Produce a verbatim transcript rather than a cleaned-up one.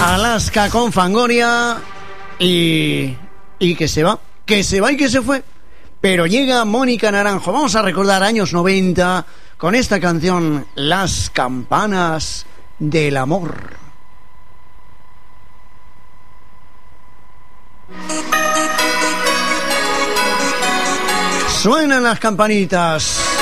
Alaska con Fangoria y, y que se va, que se va y que se fue. Pero llega Mónica Naranjo. Vamos a recordar años noventa con esta canción, Las campanas del amor. Suenan las campanitas.